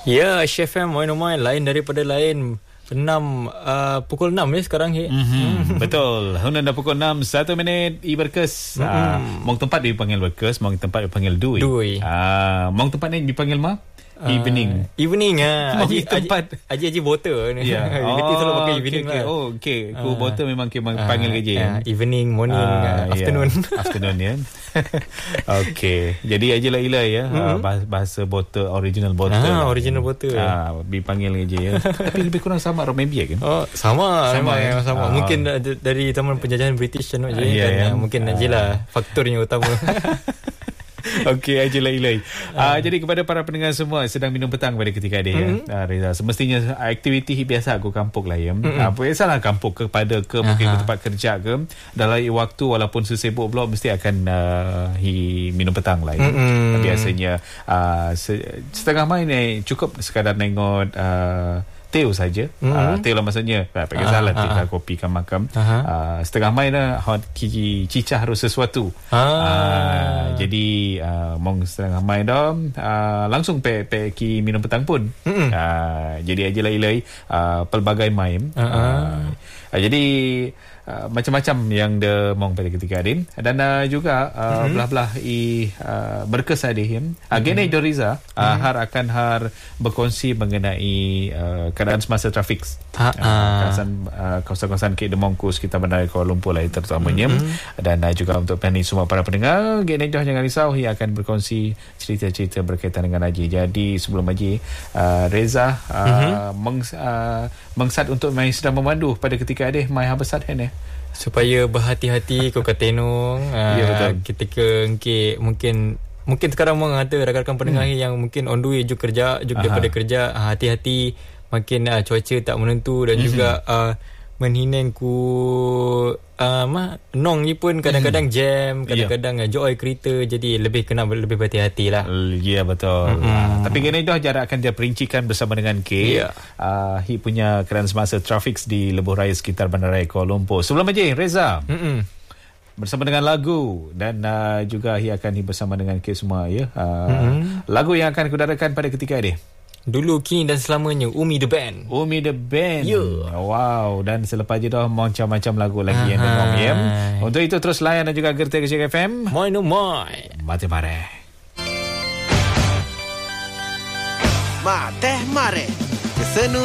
Ya, Chef M, main lain daripada lain. Pukul 6 ya sekarang. Betul. Hundan dah pukul 6 1 minit Iberkes. Mong tempat dipanggil Berkes, mong tempat dipanggil Dui. Mong tempat ni dipanggil Evening. Aji botol ni. Kita selalu pakai evening lah. Ku botol memang panggil kerja. Evening, morning, afternoon. Afternoon ya. Okey. Jadi Aji Laila ya. Bahasa botol, original botol. Original botol. Dipanggil kerja ya. Tapi lebih kurang sama Romebia kan? Sama. Mungkin dari zaman penjajahan British mungkin ajalah faktornya utama. Okey, Aji Laila. Jadi kepada para pendengar semua sedang minum petang pada ketika ini Reza, semestinya aktiviti biasa aku kampung lah ya. Apa salah kampung mungkin ke tempat kerja ke dalam waktu walaupun sesibuk blok mesti akan minum petang lah ya. Biasanya setengah main cukup sekadar nengok teh saja. Teh lah maksudnya pakai salat, teh kopi kan makan. Setengah main hot kiki cicah harus sesuatu. Jadi mong setengah main dah langsung ki minum petang pun. Jadi aja lah pelbagai main. Jadi macam-macam yang dia mong pada ketika adin dan juga belah-belah Berkes adih gene Doriza akan berkongsi mengenai keadaan semasa trafik kawasan ke Demongkus kita bandar Kuala Lumpur lah terutamanya. Dan juga untuk planning semua para pendengar, gene jangan risau, ia akan berkongsi cerita-cerita berkaitan dengan Haji. Jadi sebelum Haji Reza mengsat untuk mai sedang memandu pada ketika adih mai habesat hene supaya berhati-hati kau katenong. Ketika mungkin sekarang mengata rakan-rakan pendengar yang mungkin on the way kerja daripada kerja, hati-hati makin cuaca tak menentu dan juga menhinang ku nong ni pun kadang-kadang jam, kadang-kadang joy kereta, jadi lebih berhati-hati lah. Ya betul. Tapi gini dah jarak akan dia perincikan bersama dengan K. Hi punya keadaan semasa trafik di Lebuh Raya sekitar Bandaraya Kuala Lumpur. Sebelum aja Reza bersama dengan lagu dan juga hi akan bersama dengan K semua ya. Lagu yang akan kudarakan pada ketika ini Dulu, Kini dan Selamanya, Umi The Band. Wow. Dan selepas je dah macam-macam lagu lagi yang dengar ya. Untuk itu terus layan dan juga gerti Kesik FM. Moi. Mate mare. Mate mare. Kesenu